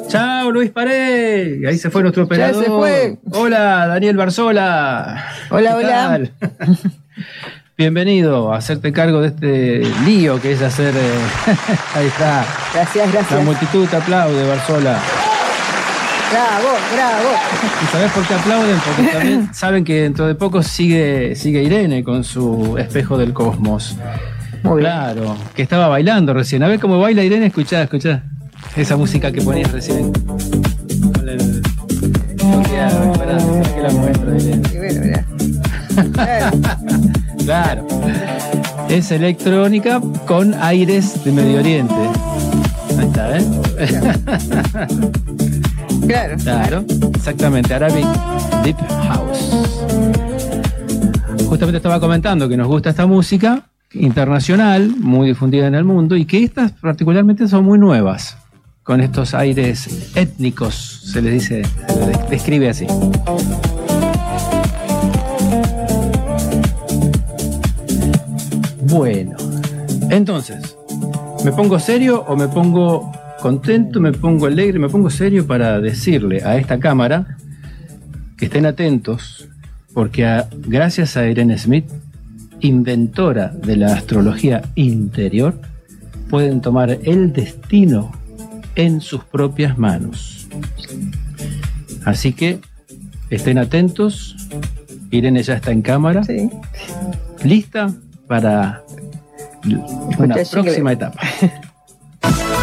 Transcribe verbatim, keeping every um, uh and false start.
Chao, Luis Pared. Ahí se fue nuestro operador. Ya se fue. Hola, Daniel Barzola. Hola, hola. Bienvenido a hacerte cargo de este lío que es hacer... Eh, ahí está. Gracias, gracias. La multitud te aplaude, Barzola. Bravo, bravo. ¿Y sabés por qué aplauden? Porque también saben que dentro de poco sigue, sigue Irene con su espejo del cosmos. Muy bien. Claro, que estaba bailando recién. A ver cómo baila Irene, escuchá, escuchá. Esa música que ponías recién. Con el... Bloqueado, pará, que la muestra, Irene. Y bueno, mirá. Claro. Es electrónica con aires de Medio Oriente. Ahí está, ¿eh? Claro. Claro, exactamente. Arabic Deep House. Justamente estaba comentando que nos gusta esta música internacional, muy difundida en el mundo, y que estas particularmente son muy nuevas, con estos aires étnicos, se les dice, se les describe así. Bueno, entonces, ¿me pongo serio o me pongo contento, me pongo alegre, me pongo serio para decirle a esta cámara que estén atentos, porque a, gracias a Irene Smith, inventora de la astrología interior, pueden tomar el destino en sus propias manos. Así que estén atentos. Irene ya está en cámara. Sí. ¿Lista para una Escucha, próxima jingle. etapa?